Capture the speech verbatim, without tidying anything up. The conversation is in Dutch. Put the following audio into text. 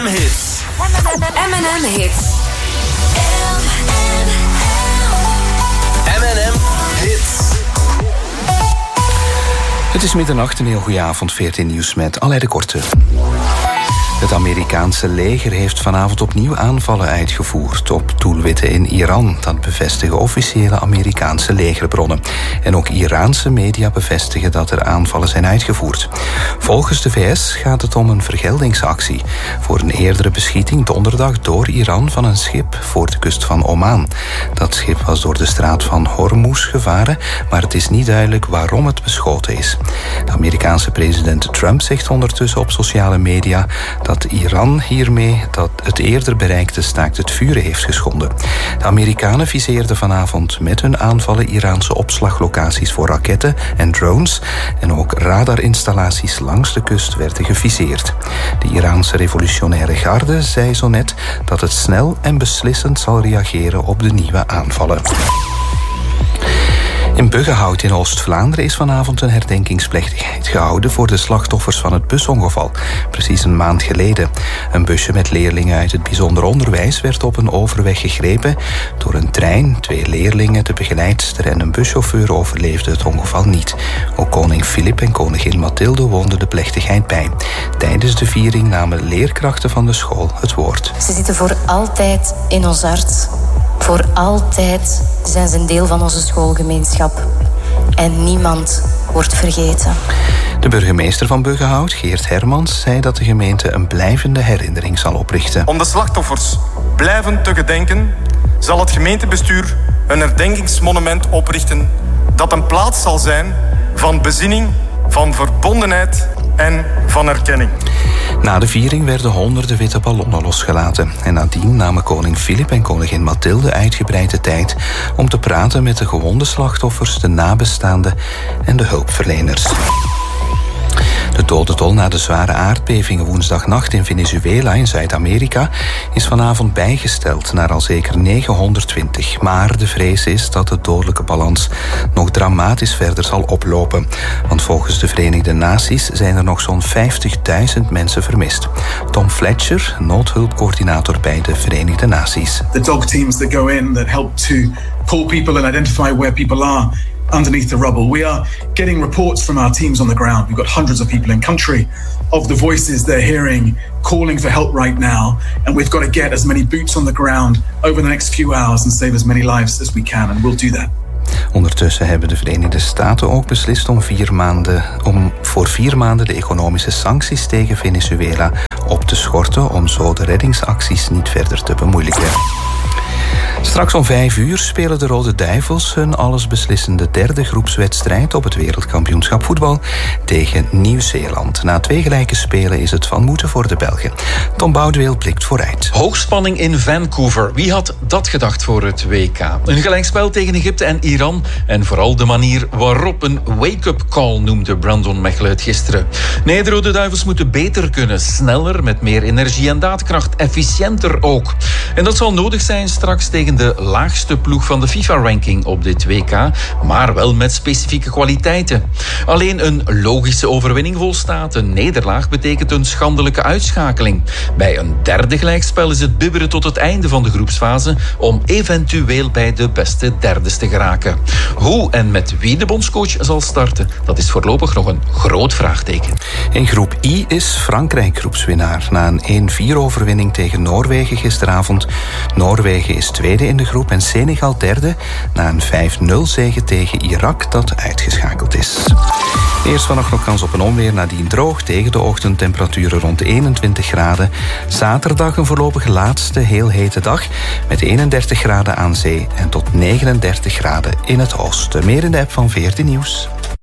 Hits. M en M Hits. M en M Hits. Het is middernacht, een heel goede avond, veertien Nieuws met Aleid de Korte. Het Amerikaanse leger heeft vanavond opnieuw aanvallen uitgevoerd op doelwitten in Iran. Dat bevestigen officiële Amerikaanse legerbronnen. En ook Iraanse media bevestigen dat er aanvallen zijn uitgevoerd. Volgens de V S gaat het om een vergeldingsactie voor een eerdere beschieting donderdag door Iran van een schip voor de kust van Oman. Dat schip was door de straat van Hormuz gevaren, maar het is niet duidelijk waarom het beschoten is. De Amerikaanse president Trump zegt ondertussen op sociale media dat Iran hiermee dat het eerder bereikte staakt het vuren heeft geschonden. De Amerikanen viseerden vanavond met hun aanvallen Iraanse opslaglocaties voor raketten en drones en ook radarinstallaties langs de kust werden geviseerd. De Iraanse revolutionaire garde zei zo net dat het snel en beslissend zal reageren op de nieuwe aanvallen. In Buggenhout in Oost-Vlaanderen is vanavond een herdenkingsplechtigheid gehouden voor de slachtoffers van het busongeval, precies een maand geleden. Een busje met leerlingen uit het bijzonder onderwijs werd op een overweg gegrepen door een trein. Twee leerlingen, de begeleidster en een buschauffeur overleefden het ongeval niet. Ook koning Filip en koningin Mathilde woonden de plechtigheid bij. Tijdens de viering namen leerkrachten van de school het woord. Ze zitten voor altijd in ons hart. Voor altijd zijn ze een deel van onze schoolgemeenschap. En niemand wordt vergeten. De burgemeester van Buggenhout, Geert Hermans, zei dat de gemeente een blijvende herinnering zal oprichten. Om de slachtoffers blijvend te gedenken, zal het gemeentebestuur een herdenkingsmonument oprichten dat een plaats zal zijn van bezinning, van verbondenheid en van erkenning. Na de viering werden honderden witte ballonnen losgelaten. En nadien namen koning Filip en koningin Mathilde uitgebreid de tijd om te praten met de gewonde slachtoffers, de nabestaanden en de hulpverleners. De dodentol na de zware aardbevingen woensdagnacht in Venezuela in Zuid-Amerika is vanavond bijgesteld naar al zeker negenhonderdtwintig. Maar de vrees is dat de dodelijke balans nog dramatisch verder zal oplopen. Want volgens de Verenigde Naties zijn er nog zo'n vijftigduizend mensen vermist. Tom Fletcher, noodhulpcoördinator bij de Verenigde Naties. The dog teams that go in that help to pull people and identify where people are underneath the rubble. We are getting reports from our teams on the ground. We've got hundreds of people in country of the voices they're hearing calling for help right now, and we've got to get as many boots on the ground over the next few hours and save as many lives as we can, and we'll do that. Ondertussen hebben de Verenigde Staten ook beslist om, vier maanden, om voor vier maanden de economische sancties tegen Venezuela op te schorten om zo de reddingsacties niet verder te bemoeilijken. Straks om vijf uur spelen de Rode Duivels hun allesbeslissende derde groepswedstrijd op het wereldkampioenschap voetbal tegen Nieuw-Zeeland. Na twee gelijke spelen is het van moeten voor de Belgen. Tom Boudeweel blikt vooruit. Hoogspanning in Vancouver. Wie had dat gedacht voor het W K? Een gelijkspel tegen Egypte en Iran. En vooral de manier waarop een wake-up call noemde Brandon Mechelen het gisteren. Nee, de Rode Duivels moeten beter kunnen. Sneller, met meer energie en daadkracht. Efficiënter ook. En dat zal nodig zijn straks tegen de laagste ploeg van de FIFA-ranking op dit W K, maar wel met specifieke kwaliteiten. Alleen een logische overwinning volstaat. Een nederlaag betekent een schandelijke uitschakeling. Bij een derde gelijkspel is het bibberen tot het einde van de groepsfase om eventueel bij de beste derdes te geraken. Hoe en met wie de bondscoach zal starten, dat is voorlopig nog een groot vraagteken. In groep I is Frankrijk groepswinnaar na een één vier overwinning tegen Noorwegen gisteravond. Noorwegen is tweede in de groep en Senegal derde na een vijf nul zege tegen Irak dat uitgeschakeld is. Eerst vannacht nog kans op een onweer, nadien droog tegen de ochtendtemperaturen rond eenentwintig graden. Zaterdag een voorlopig laatste heel hete dag met eenendertig graden aan zee en tot negenendertig graden in het oosten. Meer in de app van veertien Nieuws.